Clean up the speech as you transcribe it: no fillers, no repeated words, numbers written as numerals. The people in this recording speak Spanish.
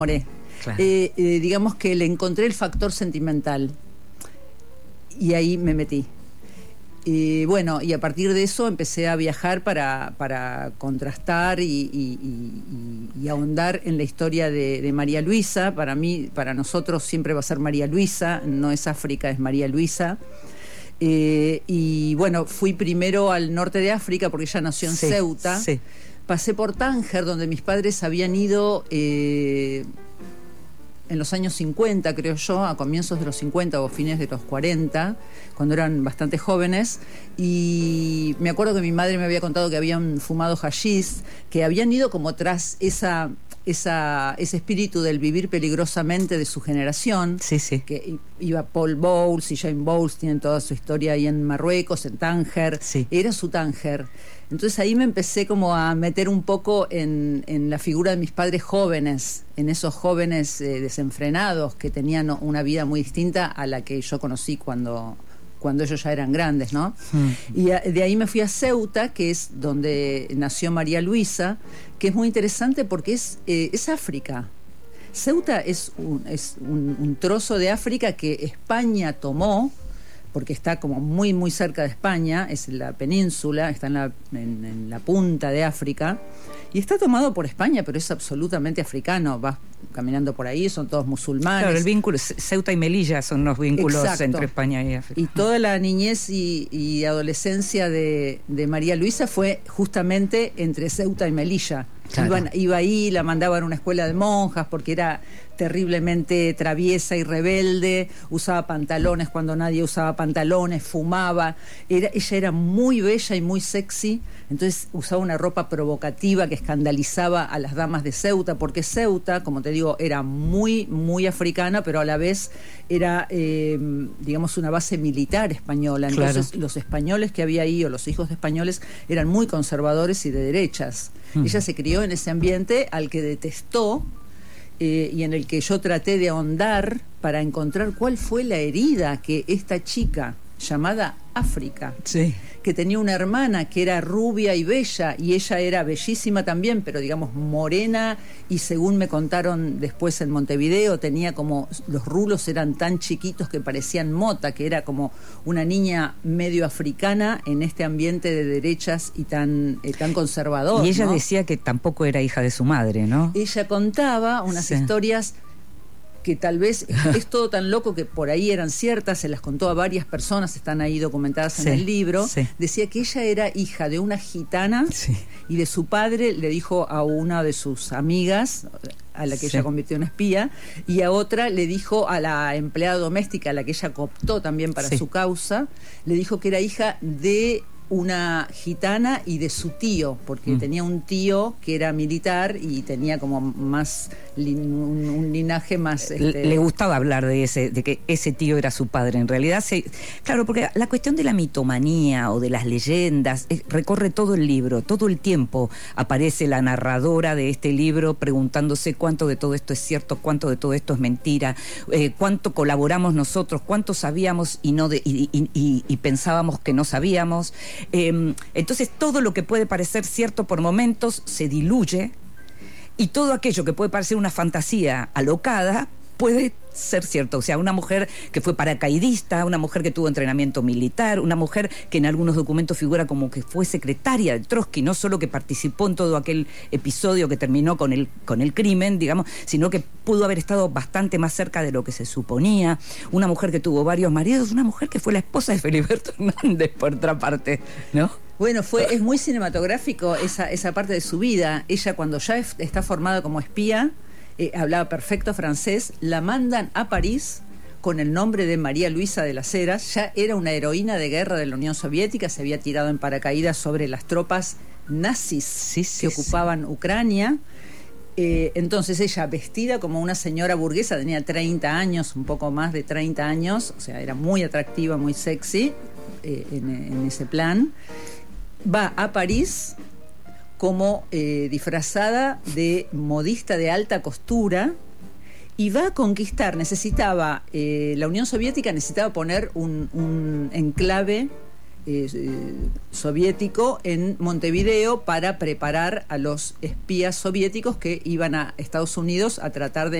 enamoré. Claro. Digamos que le encontré el factor sentimental y ahí me metí. Bueno, y a partir de eso empecé a viajar para contrastar y ahondar en la historia de María Luisa. Para mí, para nosotros siempre va a ser María Luisa, no es África, es María Luisa. Y bueno, fui primero al norte de África porque ella nació en Ceuta. Sí. Pasé por Tánger, donde mis padres habían ido en los años 50, creo yo, a comienzos de los 50 o fines de los 40, cuando eran bastante jóvenes, y me acuerdo que mi madre me había contado que habían fumado hashish, que habían ido como tras ese espíritu del vivir peligrosamente de su generación. Sí, sí. Que iba Paul Bowles y Jane Bowles, tienen toda su historia ahí en Marruecos, en Tánger. Sí. Era su Tánger. Entonces ahí me empecé como a meter un poco en la figura de mis padres jóvenes, en esos jóvenes desenfrenados que tenían una vida muy distinta a la que yo conocí cuando ellos ya eran grandes, ¿no? Y de ahí me fui a Ceuta, que es donde nació María Luisa, que es muy interesante porque es África. Ceuta es un trozo de África que España tomó, porque está como muy muy cerca de España, es la península, está en la punta de África, y está tomado por España, pero es absolutamente africano. Vas caminando por ahí, son todos musulmanes. Claro, el vínculo, Ceuta y Melilla son los vínculos. Exacto. Entre España y África. Y toda la niñez y adolescencia de María Luisa fue justamente entre Ceuta y Melilla. Claro. Iba ahí, la mandaban a una escuela de monjas porque era terriblemente traviesa y rebelde, usaba pantalones cuando nadie usaba pantalones, fumaba. Ella era muy bella y muy sexy, entonces usaba una ropa provocativa que escandalizaba a las damas de Ceuta, porque Ceuta, como te digo, era muy, muy africana, pero a la vez era, digamos, una base militar española. Entonces, claro, los españoles que había ahí, o los hijos de españoles, eran muy conservadores y de derechas. Ella se crió en ese ambiente al que detestó y en el que yo traté de ahondar para encontrar cuál fue la herida que esta chica llamada África, sí, que tenía una hermana que era rubia y bella, y ella era bellísima también, pero digamos morena, y según me contaron después en Montevideo, tenía como, los rulos eran tan chiquitos que parecían mota, que era como una niña medio africana en este ambiente de derechas y tan conservador. Y ella, ¿no?, decía que tampoco era hija de su madre, ¿no? Ella contaba unas historias que tal vez es todo tan loco que por ahí eran ciertas, se las contó a varias personas, están ahí documentadas en el libro. Decía que ella era hija de una gitana y de su padre le dijo a una de sus amigas, a la que ella convirtió en espía, y a otra le dijo a la empleada doméstica, a la que ella cooptó también para su causa, le dijo que era hija de una gitana y de su tío, porque tenía un tío que era militar y tenía como más un linaje más... Le gustaba hablar de que ese tío era su padre. En realidad, claro, porque la cuestión de la mitomanía o de las leyendas recorre todo el libro, todo el tiempo aparece la narradora de este libro preguntándose cuánto de todo esto es cierto, cuánto de todo esto es mentira, cuánto colaboramos nosotros, cuánto sabíamos y pensábamos que no sabíamos. Entonces todo lo que puede parecer cierto por momentos se diluye, y todo aquello que puede parecer una fantasía alocada puede ser cierto. O sea, una mujer que fue paracaidista, una mujer que tuvo entrenamiento militar, una mujer que en algunos documentos figura como que fue secretaria de Trotsky, no solo que participó en todo aquel episodio que terminó con el crimen, digamos, sino que pudo haber estado bastante más cerca de lo que se suponía. Una mujer que tuvo varios maridos, una mujer que fue la esposa de Feliberto Hernández, por otra parte, ¿no? Bueno, es muy cinematográfico esa parte de su vida. Ella, cuando ya está formada como espía, hablaba perfecto francés, la mandan a París con el nombre de María Luisa de las Heras. Ya era una heroína de guerra de la Unión Soviética, se había tirado en paracaídas sobre las tropas nazis que ocupaban Ucrania. Entonces ella, vestida como una señora burguesa, tenía 30 años, un poco más de 30 años, o sea, era muy atractiva, muy sexy en ese plan. Va a París como disfrazada de modista de alta costura y va a conquistar. Necesitaba, la Unión Soviética necesitaba poner un enclave soviético en Montevideo para preparar a los espías soviéticos que iban a Estados Unidos a tratar de